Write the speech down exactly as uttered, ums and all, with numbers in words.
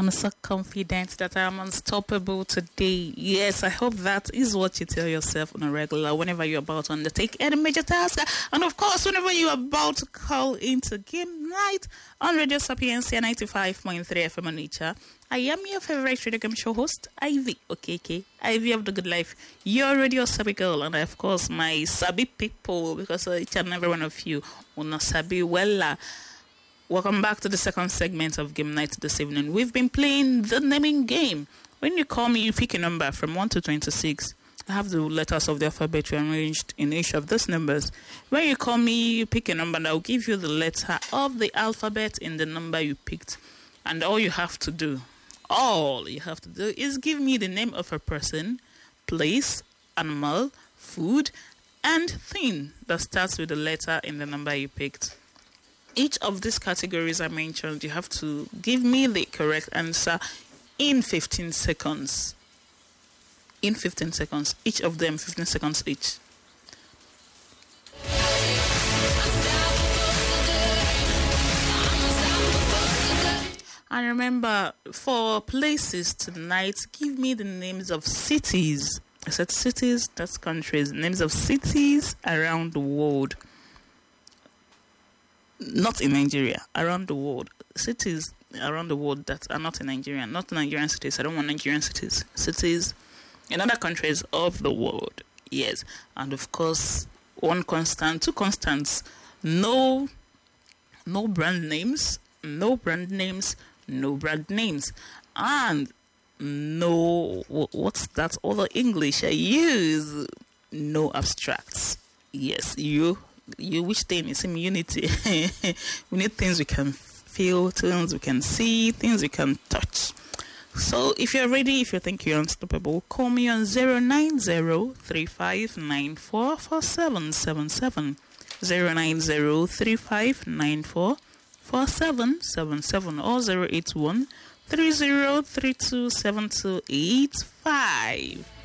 I'm so confident that I'm unstoppable today. Yes, I hope that is what you tell yourself on a regular whenever you're about to undertake any major task. And of course, whenever you're about to call into game night on Radio Sapiencia ninety-five point three F M on Nature. I am your favorite radio game show host, Ivy, okay, okay, Ivy of the Good Life, your radio Sabi girl, and of course my Sabi people, because uh, each and every one of you will not Sabi well. Uh, welcome back to the second segment of Game Night this evening. We've been playing the naming game. When you call me, you pick a number from one to twenty-six. I have the letters of the alphabet arranged in each of those numbers. When you call me, you pick a number and I'll give you the letter of the alphabet in the number you picked. And all you have to do All you have to do is give me the name of a person, place, animal, food, and thing that starts with the letter in the number you picked. Each of these categories I mentioned, you have to give me the correct answer in fifteen seconds. In fifteen seconds. Each of them, fifteen seconds each. And remember, for places tonight, give me the names of cities. I said cities, that's countries. Names of cities around the world. Not in Nigeria, around the world. Cities around the world that are not in Nigeria. Not Nigerian cities. I don't want Nigerian cities. Cities in other countries of the world. Yes. And of course, one constant, two constants. No, no brand names. No brand names. No brand names, and no, what's that other English I use? No abstracts. Yes, you, you, which thing is immunity? We need things we can feel, things we can see, things we can touch. So if you're ready, if you think you're unstoppable, call me on zero nine zero three five nine four four seven seven seven. zero nine zero three five nine four four seven seven seven or zero eight one three zero three two seven two eight five.